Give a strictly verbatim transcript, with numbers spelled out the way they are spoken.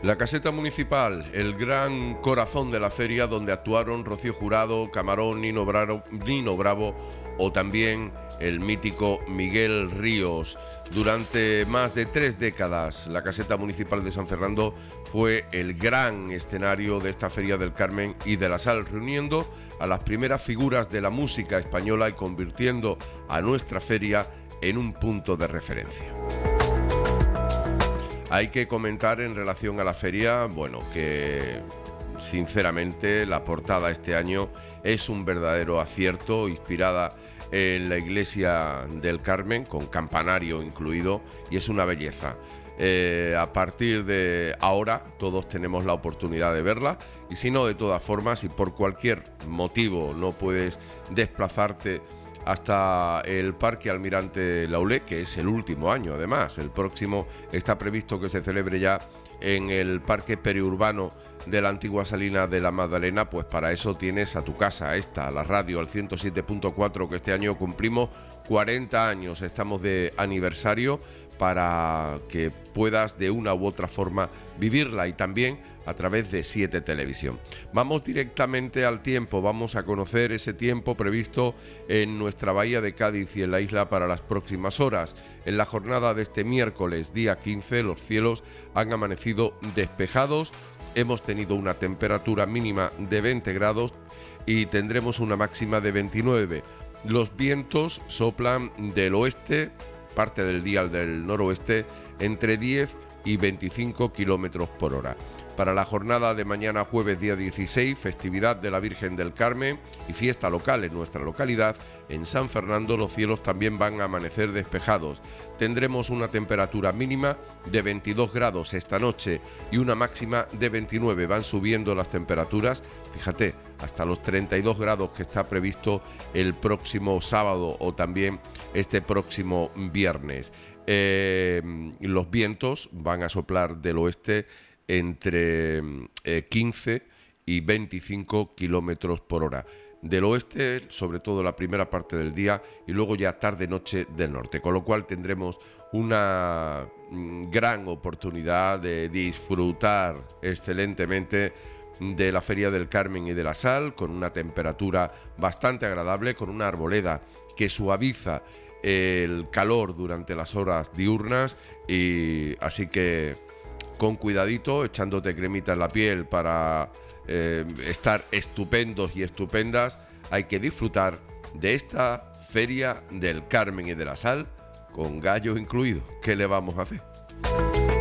La caseta municipal, el gran corazón de la feria donde actuaron Rocío Jurado, Camarón, Nino Bravo, Nino Bravo o también el mítico Miguel Ríos. Durante más de tres décadas, la caseta municipal de San Fernando fue el gran escenario de esta Feria del Carmen y de la Sal, reuniendo a las primeras figuras de la música española y convirtiendo a nuestra feria en un punto de referencia. Hay que comentar en relación a la feria, bueno, que sinceramente la portada este año es un verdadero acierto, inspirada en la iglesia del Carmen, con campanario incluido, y es una belleza. Eh, a partir de ahora todos tenemos la oportunidad de verla, y si no, de todas formas, si por cualquier motivo no puedes desplazarte hasta el Parque Almirante Laulé, que es el último año además, el próximo está previsto que se celebre ya en el Parque Periurbano de la antigua Salina de la Magdalena, pues para eso tienes a tu casa, esta, la radio, al ciento siete punto cuatro, que este año cumplimos cuarenta años, estamos de aniversario, para que puedas de una u otra forma vivirla, y también a través de siete Televisión. Vamos directamente al tiempo, vamos a conocer ese tiempo previsto en nuestra bahía de Cádiz y en la isla para las próximas horas. En la jornada de este miércoles, día quince, los cielos han amanecido despejados, hemos tenido una temperatura mínima de veinte grados y tendremos una máxima de veintinueve. Los vientos soplan del oeste, parte del día del noroeste, entre diez y veinticinco kilómetros por hora. Para la jornada de mañana jueves día dieciséis, festividad de la Virgen del Carmen y fiesta local en nuestra localidad, en San Fernando los cielos también van a amanecer despejados. Tendremos una temperatura mínima de veintidós grados esta noche y una máxima de veintinueve. Van subiendo las temperaturas, fíjate, hasta los treinta y dos grados que está previsto el próximo sábado o también este próximo viernes. Eh, los vientos van a soplar del oeste entre eh, quince y veinticinco kilómetros por hora. Del oeste, sobre todo la primera parte del día, y luego ya tarde-noche del norte, con lo cual tendremos una mm, gran oportunidad de disfrutar excelentemente de la Feria del Carmen y de la Sal, con una temperatura bastante agradable, con una arboleda que suaviza el calor durante las horas diurnas, y así que con cuidadito, echándote cremita en la piel para eh, estar estupendos y estupendas. Hay que disfrutar de esta Feria del Carmen y de la Sal, con gallo incluido. ¿Qué le vamos a hacer?